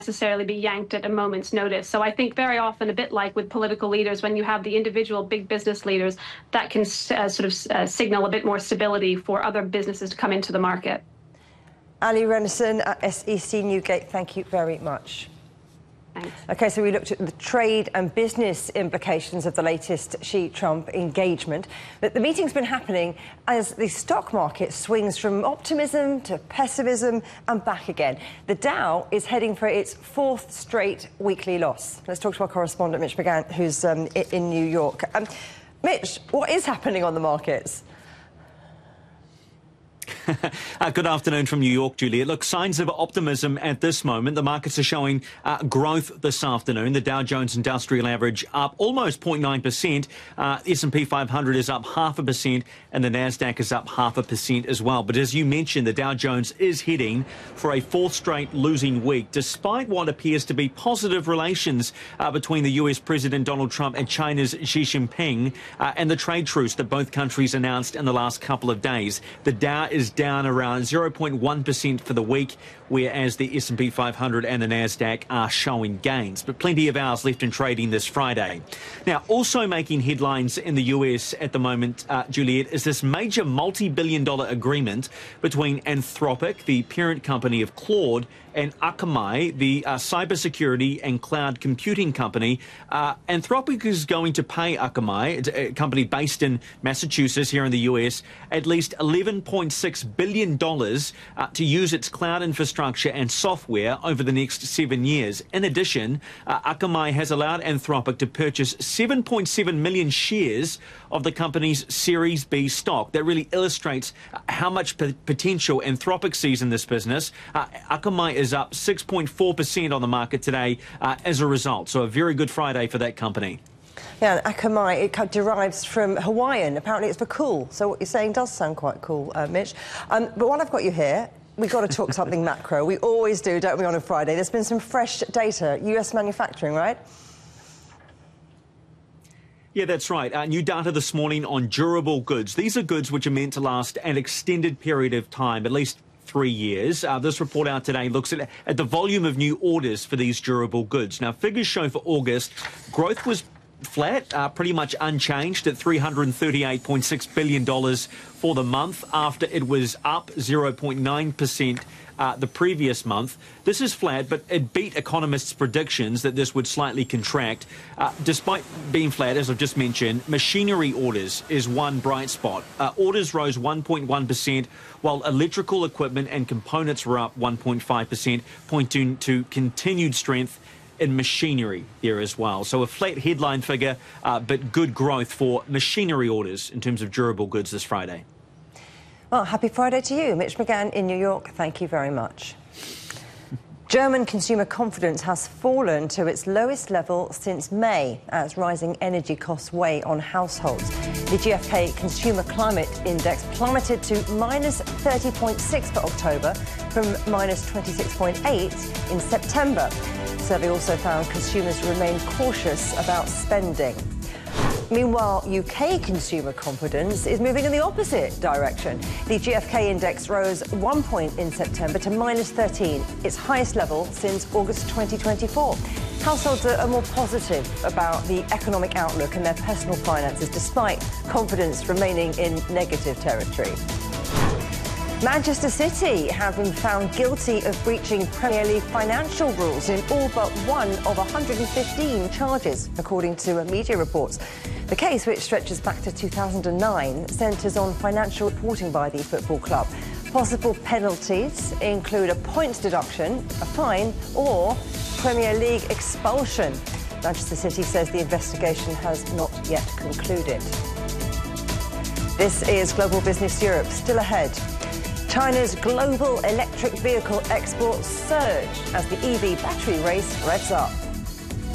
necessarily be yanked at a moment's notice. So I think very often, a bit like with political leaders, when you have the individual big business leaders, that can signal a bit more stability for other businesses to come into the market. Ali Renison at SEC Newgate, thank you very much. Thanks. OK, so we looked at the trade and business implications of the latest Xi-Trump engagement. But the meeting's been happening as the stock market swings from optimism to pessimism and back again. The Dow is heading for its fourth straight weekly loss. Let's talk to our correspondent, Mitch McGann, who's in New York. Mitch, what is happening on the markets? Good afternoon from New York, Juliet. Look, signs of optimism at this moment. The markets are showing growth this afternoon. The Dow Jones Industrial Average up almost 0.9%. S&P 500 is up 0.5%, and the Nasdaq is up 0.5% as well. But as you mentioned, the Dow Jones is heading for a fourth straight losing week, despite what appears to be positive relations between the US President Donald Trump and China's Xi Jinping and the trade truce that both countries announced in the last couple of days. The Dow is down around 0.1% for the week, whereas the S&P 500 and the Nasdaq are showing gains. But plenty of hours left in trading this Friday. Now, also making headlines in the US at the moment, Juliet, is this major multi-billion-dollar agreement between Anthropic, the parent company of Claude, and Akamai, the cybersecurity and cloud computing company. Anthropic is going to pay Akamai, it's a company based in Massachusetts here in the US, at least $11.6 billion to use its cloud infrastructure and software over the next 7 years. In addition, Akamai has allowed Anthropic to purchase 7.7 million shares of the company's Series B stock. That really illustrates how much potential Anthropic sees in this business. Akamai is up 6.4% on the market today as a result. So a very good Friday for that company. Yeah, and Akamai, it derives from Hawaiian. Apparently it's for cool. So what you're saying does sound quite cool, Mitch. But while I've got you here, we've got to talk something macro. We always do, don't we, on a Friday? There's been some fresh data. US manufacturing, right? Yeah, that's right. New data this morning on durable goods. These are goods which are meant to last an extended period of time, at least 3 years. This report out today looks at the volume of new orders for these durable goods. Now, figures show for August, growth was flat, pretty much unchanged at $338.6 billion for the month after it was up 0.9% the previous month. This is flat, but it beat economists' predictions that this would slightly contract. Despite being flat, as I've just mentioned, machinery orders is one bright spot. Orders rose 1.1%, while electrical equipment and components were up 1.5%, pointing to continued strength in machinery there as well. So a flat headline figure, but good growth for machinery orders in terms of durable goods this Friday. Well, happy Friday to you. Mitch McGann in New York, thank you very much. German consumer confidence has fallen to its lowest level since May as rising energy costs weigh on households. The GfK Consumer Climate Index plummeted to minus 30.6 for October from minus 26.8 in September. The survey also found consumers remain cautious about spending. Meanwhile, UK consumer confidence is moving in the opposite direction. The GfK index rose 1 point in September to minus 13, its highest level since August 2024. Households are more positive about the economic outlook and their personal finances, despite confidence remaining in negative territory. Manchester City have been found guilty of breaching Premier League financial rules in all but one of 115 charges, according to media reports. The case, which stretches back to 2009, centres on financial reporting by the football club. Possible penalties include a points deduction, a fine or Premier League expulsion. Manchester City says the investigation has not yet concluded. This is Global Business Europe. Still ahead, China's global electric vehicle exports surge as the EV battery race revs up.